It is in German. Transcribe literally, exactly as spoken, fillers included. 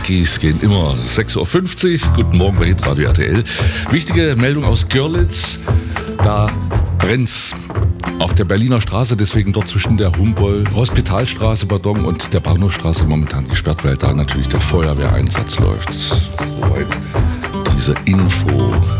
Quickies gehen immer sechs Uhr fünfzig. Guten Morgen bei Hitradio R T L. Wichtige Meldung aus Görlitz. Da brennt's auf der Berliner Straße, deswegen dort zwischen der Humboldt-Hospitalstraße, pardon, und der Bahnhofstraße momentan gesperrt, weil da natürlich der Feuerwehreinsatz läuft. Soweit diese Info.